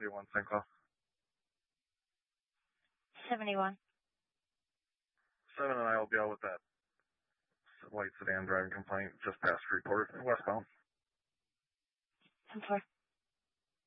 71 St. Cloud. 71. 7 and I will be out with that white sedan driving complaint just past Freeport, westbound. 10-4.